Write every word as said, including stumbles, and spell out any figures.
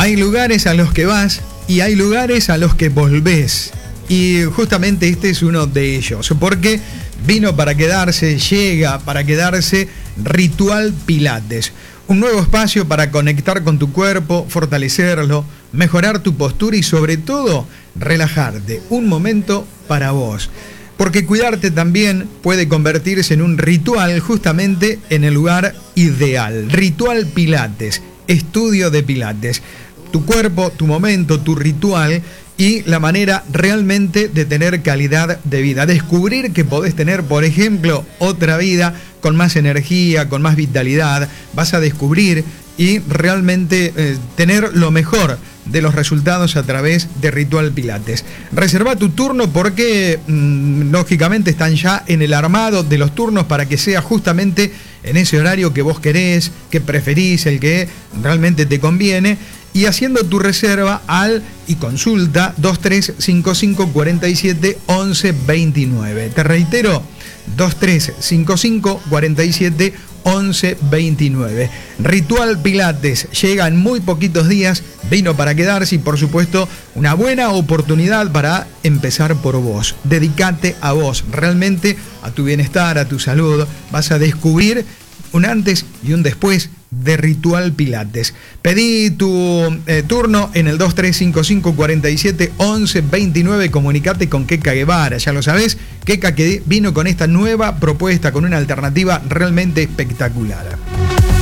Hay lugares a los que vas y hay lugares a los que volvés. Y justamente este es uno de ellos, porque vino para quedarse, llega para quedarse Ritual Pilates. Un nuevo espacio para conectar con tu cuerpo, fortalecerlo, mejorar tu postura y sobre todo relajarte. Un momento para vos. Porque cuidarte también puede convertirse en un ritual justamente en el lugar ideal. Ritual Pilates, estudio de Pilates. Tu cuerpo, tu momento, tu ritual y la manera realmente de tener calidad de vida. Descubrir que podés tener, por ejemplo, otra vida con más energía, con más vitalidad. Vas a descubrir y realmente eh, tener lo mejor de los resultados a través de Ritual Pilates. Reserva tu turno porque mmm, lógicamente están ya en el armado de los turnos para que sea justamente en ese horario que vos querés, que preferís, el que realmente te conviene. Y haciendo tu reserva al y consulta dos tres cinco cinco cuatro siete once veintinueve. Te reitero, dos tres cinco cinco cuatro siete once veintinueve. Ritual Pilates llega en muy poquitos días, vino para quedarse y por supuesto una buena oportunidad para empezar por vos. Dedicate a vos, realmente a tu bienestar, a tu salud. Vas a descubrir un antes y un después de Ritual Pilates. Pedí tu eh, turno en el dos tres cinco cinco cuatro siete once veintinueve. Comunicate con Keka Guevara, ya lo sabés. Keka que vino con esta nueva propuesta, con una alternativa realmente espectacular.